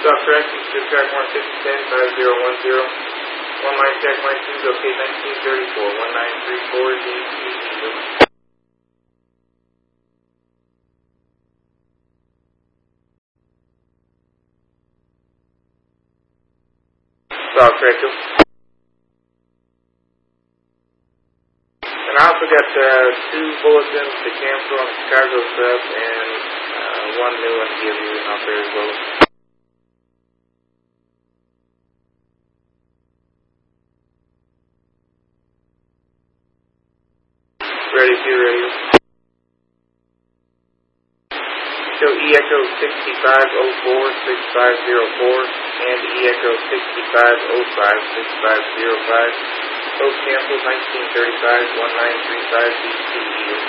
South Track, dispatch 15010-5010. One line check, line 2, locate 1934, 1934 DT. South Track. And I also got 2 bulletins to cancel on Chicago sub and 1 new one to give you out there as well. Ready to radio. Show E-Echo 6504-6504 and E-Echo 6505-6505. Both canceled 1935-1935 DTU.